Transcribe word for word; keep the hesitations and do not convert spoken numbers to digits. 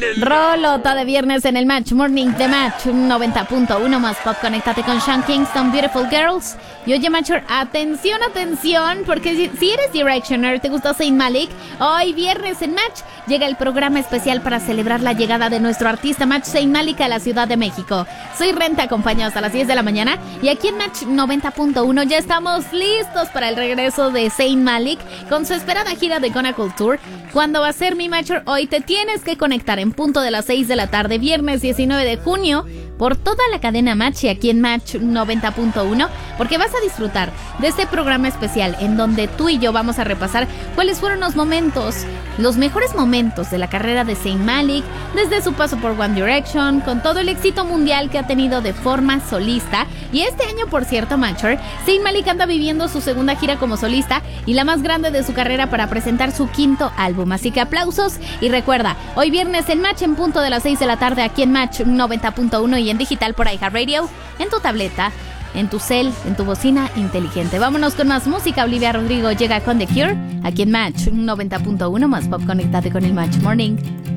Rolota de viernes en el Match Morning de Match noventa punto uno más pop. Conéctate con Sean Kingston, Beautiful Girls. Y oye, Matcher, atención, atención, porque si, si eres Directioner, te gusta Zayn Malik, hoy viernes en Match llega el programa especial para celebrar la llegada de nuestro artista Match Zayn Malik a la Ciudad de México. Soy Ren, te acompaño hasta las diez de la mañana y aquí en Match noventa punto uno ya estamos listos para el regreso de Zayn Malik con su esperada gira de Gonna Culture. ¿Cuándo va a ser, mi Matcher? Hoy te tienes que conectar en punto de las seis de la tarde, viernes diecinueve de junio, por toda la cadena Match y aquí en Match noventa punto uno, porque vas a disfrutar de este programa especial en donde tú y yo vamos a repasar cuáles fueron los momentos, los mejores momentos de la carrera de Zayn Malik, desde su paso por One Direction, con todo el éxito mundial que ha tenido de forma solista. Y este año, por cierto, Matcher, Zayn Malik anda viviendo su segunda gira como solista y la más grande de su carrera para presentar su quinto álbum. Así que aplausos y recuerda, hoy viernes en Match en punto de las seis de la tarde aquí en Match noventa punto uno y en digital por iHeartRadio, en tu tableta, en tu cel, en tu bocina inteligente. Vámonos con más música. Olivia Rodrigo llega con The Cure aquí en Match noventa punto uno más pop. Conéctate con el Match Morning.